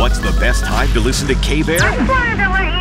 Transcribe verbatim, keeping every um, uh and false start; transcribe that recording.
What's the best time to listen to K-Bear? I wanted to let